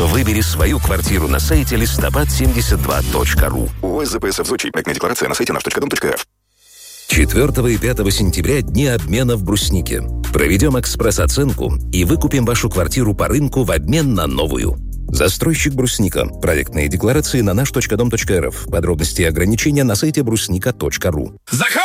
Выбери свою квартиру на сайте листопад72.ру. ОС ЗПСФ ЗОЧ. Проектная декларация на сайте наш.дом.рф. 4 и 5 сентября – дни обмена в Брусники. Проведем экспресс-оценку и выкупим вашу квартиру по рынку в обмен на новую. Застройщик Брусника. Проектные декларации на наш.дом.рф. Подробности и ограничения на сайте брусника.ру.